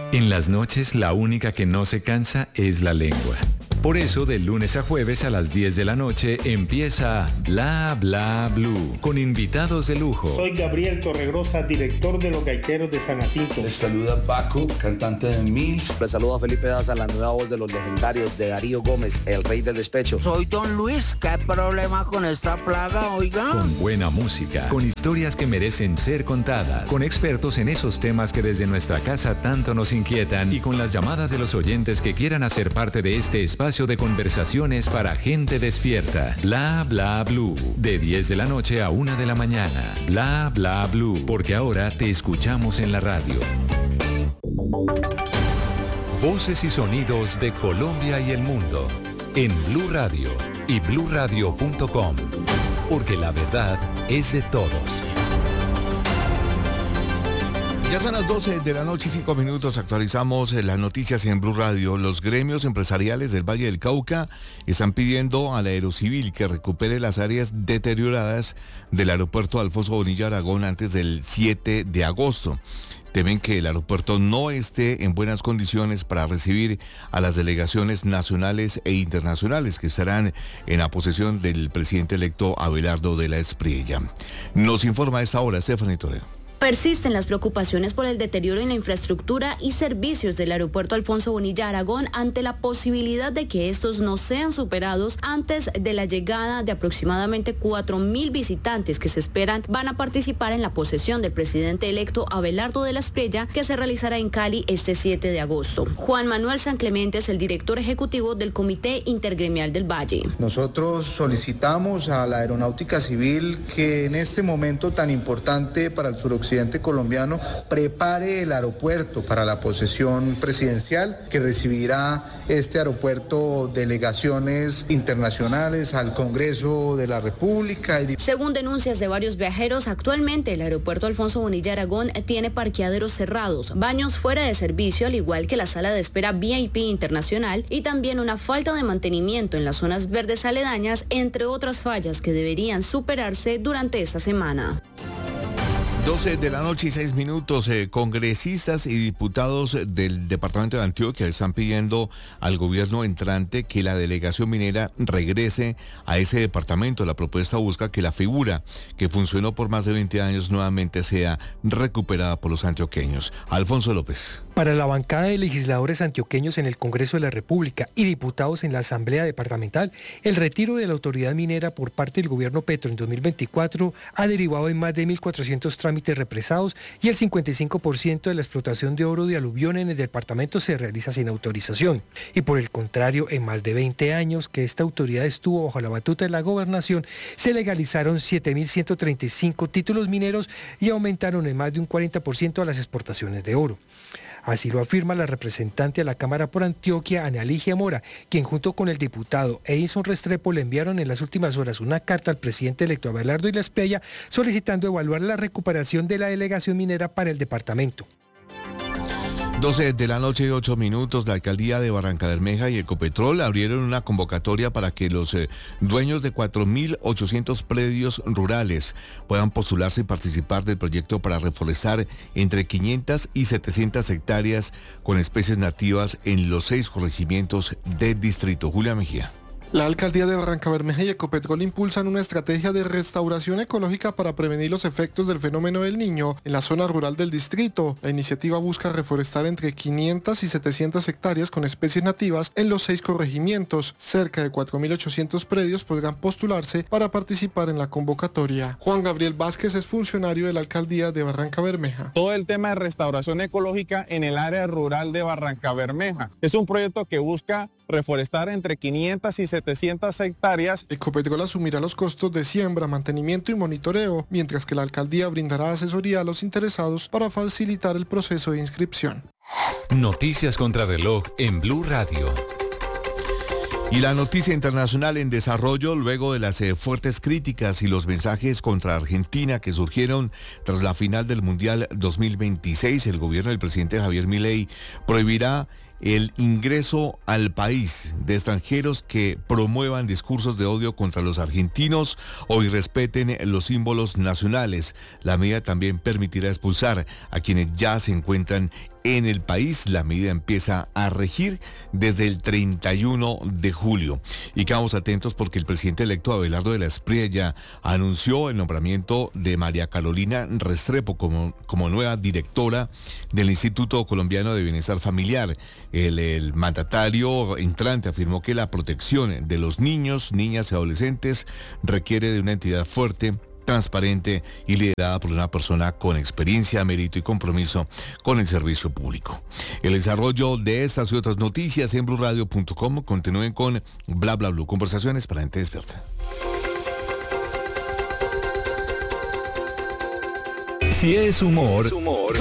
En las noches, la única que no se cansa es la lengua. Por eso, de lunes a jueves a las 10 de la noche empieza Bla Bla Blue, con invitados de lujo. Soy Gabriel Torregrosa, director de Los Gaiteros de San Jacinto. Les saluda Paco, cantante de Mills. Les saluda Felipe Daza, la nueva voz de los legendarios de Darío Gómez, el rey del despecho. Soy Don Luis, ¿qué problema con esta plaga, oiga? Con buena música, con historias que merecen ser contadas, con expertos en esos temas que desde nuestra casa tanto nos inquietan y con las llamadas de los oyentes que quieran hacer parte de este espacio de conversaciones para gente despierta. Bla Bla Blue, de 10 de la noche a 1 de la mañana. Bla Bla Blue, porque ahora te escuchamos en la radio. Voces y sonidos de Colombia y el mundo en Blue Radio y bluradio.com, porque la verdad es de todos. Ya son las 12 de la noche y 5 minutos. Actualizamos las noticias en Blue Radio. Los gremios empresariales del Valle del Cauca están pidiendo a la Aerocivil que recupere las áreas deterioradas del aeropuerto Alfonso Bonilla Aragón antes del 7 de agosto. Temen que el aeropuerto no esté en buenas condiciones para recibir a las delegaciones nacionales e internacionales que estarán en la posesión del presidente electo Abelardo de la Espriella. Nos informa a esta hora Stephanie Toledo. Persisten las preocupaciones por el deterioro en la infraestructura y servicios del aeropuerto Alfonso Bonilla Aragón ante la posibilidad de que estos no sean superados antes de la llegada de aproximadamente 4.000 visitantes que se esperan van a participar en la posesión del presidente electo Abelardo de la Espriella, que se realizará en Cali este 7 de agosto. Juan Manuel San Clemente es el director ejecutivo del Comité Intergremial del Valle. Nosotros solicitamos a la Aeronáutica Civil que en este momento tan importante para el suroccidente colombiano prepare el aeropuerto para la posesión presidencial, que recibirá este aeropuerto delegaciones internacionales al Congreso de la República. Según denuncias de varios viajeros, actualmente el aeropuerto Alfonso Bonilla Aragón tiene parqueaderos cerrados, baños fuera de servicio, al igual que la sala de espera VIP internacional, y también una falta de mantenimiento en las zonas verdes aledañas, entre otras fallas que deberían superarse durante esta semana. 12 de la noche y 6 minutos. Congresistas y diputados del departamento de Antioquia están pidiendo al gobierno entrante que la delegación minera regrese a ese departamento. La propuesta busca que la figura que funcionó por más de 20 años nuevamente sea recuperada por los antioqueños. Alfonso López. Para la bancada de legisladores antioqueños en el Congreso de la República y diputados en la Asamblea Departamental, el retiro de la autoridad minera por parte del gobierno Petro en 2024 ha derivado en más de 1.400 trámites represados y el 55% de la explotación de oro de aluvión en el departamento se realiza sin autorización. Y por el contrario, en más de 20 años que esta autoridad estuvo bajo la batuta de la gobernación, se legalizaron 7.135 títulos mineros y aumentaron en más de un 40% las exportaciones de oro. Así lo afirma la representante a la Cámara por Antioquia, Ana Ligia Mora, quien junto con el diputado Edison Restrepo le enviaron en las últimas horas una carta al presidente electo Abelardo de la Espriella solicitando evaluar la recuperación de la delegación minera para el departamento. 12 de la noche y 8 minutos, la alcaldía de Barrancabermeja y Ecopetrol abrieron una convocatoria para que los dueños de 4.800 predios rurales puedan postularse y participar del proyecto para reforestar entre 500 y 700 hectáreas con especies nativas en los 6 corregimientos del distrito. Julia Mejía. La alcaldía de Barrancabermeja y Ecopetrol impulsan una estrategia de restauración ecológica para prevenir los efectos del fenómeno del Niño en la zona rural del distrito. La iniciativa busca reforestar entre 500 y 700 hectáreas con especies nativas en los 6 corregimientos. Cerca de 4.800 predios podrán postularse para participar en la convocatoria. Juan Gabriel Vázquez es funcionario de la alcaldía de Barrancabermeja. Todo el tema de restauración ecológica en el área rural de Barrancabermeja es un proyecto que busca reforestar entre 500 y 700 hectáreas. Ecopetrol asumirá los costos de siembra, mantenimiento y monitoreo, mientras que la alcaldía brindará asesoría a los interesados para facilitar el proceso de inscripción. Noticias contra reloj en Blue Radio. Y la noticia internacional en desarrollo, luego de las fuertes críticas y los mensajes contra Argentina que surgieron tras la final del Mundial 2026, el gobierno del presidente Javier Milei prohibirá el ingreso al país de extranjeros que promuevan discursos de odio contra los argentinos o irrespeten los símbolos nacionales. La medida también permitirá expulsar a quienes ya se encuentran en el país. La medida empieza a regir desde el 31 de julio. Y quedamos atentos porque el presidente electo Abelardo de la Espriella anunció el nombramiento de María Carolina Restrepo como nueva directora del Instituto Colombiano de Bienestar Familiar. El mandatario entrante afirmó que la protección de los niños, niñas y adolescentes requiere de una entidad fuerte, transparente y liderada por una persona con experiencia, mérito y compromiso con el servicio público. El desarrollo de estas y otras noticias en blurradio.com. Continúen con Bla Bla Blue, conversaciones para gente despierta. Si es humor,